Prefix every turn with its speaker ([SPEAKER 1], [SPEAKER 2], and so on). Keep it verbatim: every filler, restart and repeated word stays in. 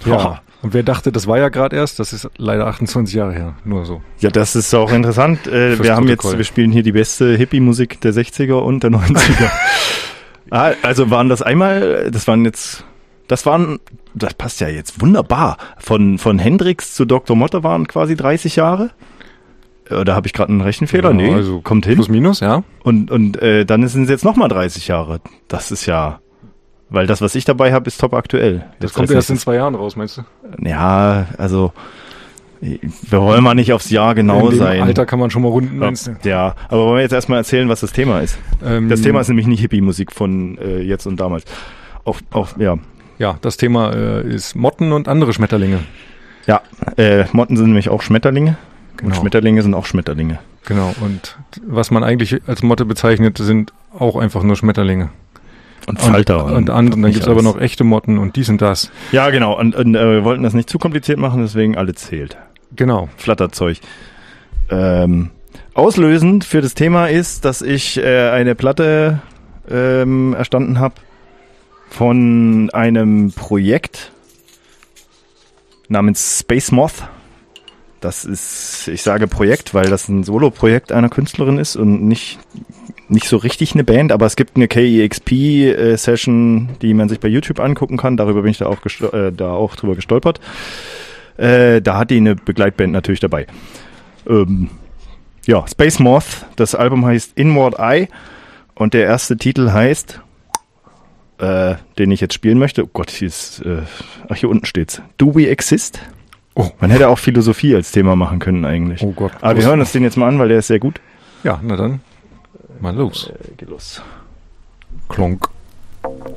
[SPEAKER 1] Ja. Und wer dachte, das war ja gerade erst, das ist leider achtundzwanzig Jahre her, nur so.
[SPEAKER 2] Ja, das ist auch interessant. Äh, wir haben jetzt, wir spielen hier die beste Hippie-Musik der sechziger und der neunziger. ah, also waren das einmal, das waren jetzt, das waren, das passt ja jetzt wunderbar. Von, von Hendrix zu Doktor Motte waren quasi dreißig Jahre. Da habe ich gerade einen Rechenfehler?
[SPEAKER 1] Ja,
[SPEAKER 2] nee,
[SPEAKER 1] also
[SPEAKER 2] kommt hin.
[SPEAKER 1] Plus minus, ja.
[SPEAKER 2] Und, und äh, dann sind es jetzt nochmal dreißig Jahre. Das ist ja... Weil das, was ich dabei habe, ist top aktuell.
[SPEAKER 1] Das kommt erst in zwei Jahren raus, meinst du?
[SPEAKER 2] Ja, also wir wollen mal nicht aufs Jahr genau
[SPEAKER 1] in dem
[SPEAKER 2] sein.
[SPEAKER 1] Alter kann man schon mal runden, meinst du?
[SPEAKER 2] Ja, aber wollen wir jetzt erstmal erzählen, was das Thema ist?
[SPEAKER 1] Ähm,
[SPEAKER 2] das Thema ist nämlich nicht Hippie-Musik von äh, jetzt und damals. Auch, auch, ja.
[SPEAKER 1] Ja, das Thema äh, ist Motten und andere Schmetterlinge.
[SPEAKER 2] Ja, äh, Motten sind nämlich auch Schmetterlinge.
[SPEAKER 1] Genau.
[SPEAKER 2] Und Schmetterlinge sind auch Schmetterlinge.
[SPEAKER 1] Genau, und was man eigentlich als Motte bezeichnet, sind auch einfach nur Schmetterlinge.
[SPEAKER 2] Und Falter.
[SPEAKER 1] Und, und, und, und dann gibt's aber noch echte Motten und dies und das.
[SPEAKER 2] Ja, genau. Und, und äh, wir wollten das nicht zu kompliziert machen, deswegen alle zählt.
[SPEAKER 1] Genau.
[SPEAKER 2] Flatterzeug. Ähm, auslösend für das Thema ist, dass ich äh, eine Platte ähm, erstanden habe von einem Projekt namens Space Moth. Das ist, ich sage Projekt, weil das ein Solo-Projekt einer Künstlerin ist und nicht nicht so richtig eine Band, aber es gibt eine K E X P-Session, die man sich bei YouTube angucken kann. Darüber bin ich da auch, gestol- äh, da auch drüber gestolpert. Äh, da hat die eine Begleitband natürlich dabei. Ähm, ja, Space Moth. Das Album heißt Inward Eye und der erste Titel heißt, äh, den ich jetzt spielen möchte. Oh Gott, hier ist, äh, ach, hier unten steht's. Do We Exist? Oh. Man hätte auch Philosophie als Thema machen können eigentlich.
[SPEAKER 1] Oh Gott.
[SPEAKER 2] Aber wir hören uns den jetzt mal an, weil der ist sehr gut.
[SPEAKER 1] Ja, na dann. Mal los.
[SPEAKER 2] Äh, geht los.
[SPEAKER 1] Klonk.